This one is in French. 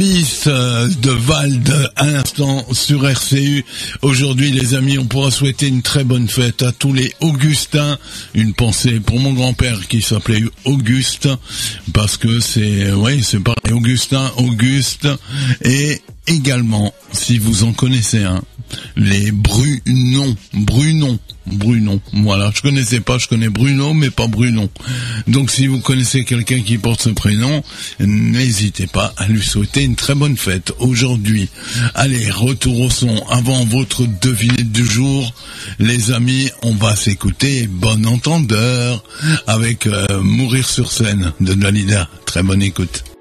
Bis de Vald à l'instant sur RCU. Aujourd'hui les amis, on pourra souhaiter une très bonne fête à tous les Augustins. Une pensée pour mon grand-père qui s'appelait Auguste, parce que c'est pareil, Augustin, Auguste. Et également, si vous en connaissez un, les Brunon. Voilà, je connais Bruno, mais pas Brunon. Donc si vous connaissez quelqu'un qui porte ce prénom, n'hésitez pas à lui souhaiter une très bonne fête aujourd'hui. Allez, retour au son avant votre devinette du jour. Les amis, on va s'écouter Bon Entendeur avec Mourir sur scène de Dalida. Très bonne écoute.